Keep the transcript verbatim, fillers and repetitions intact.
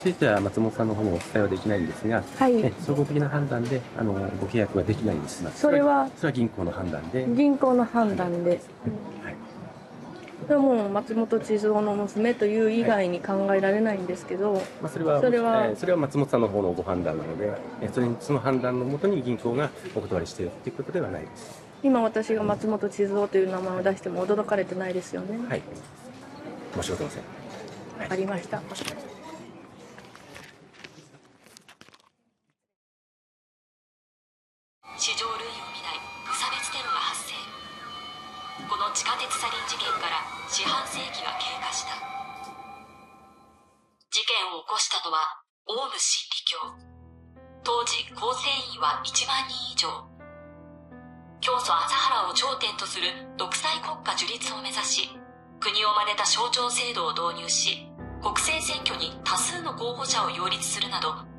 ついては松本さんの方にお伝えはできないんですが、 はい、 え総合的な判断であのご契約はできないんです。 それはそれは銀行の判断で。 銀行の判断で、 はい、 それはもう松本千蔵の娘という以外に考えられないんですけど、はい、 まあ、それはそれは、えー、それは松本さんの方のご判断なので、えー、それにその判断のもとに銀行がお断りしているということではないです。 今私が松本千蔵という名前を出しても驚かれてないですよね。 はい、申し訳ございません。 わかりました。 史上類を見ない無差別テロが発生。この地下鉄サリン事件から四半世紀が経過した。事件を起こしたのはオウム真理教。当時構成員はいちまんにん以上。教祖朝原を頂点とする独裁国家樹立を目指し、国を真似た省庁制度を導入し、国政選挙に多数の候補者を擁立するなど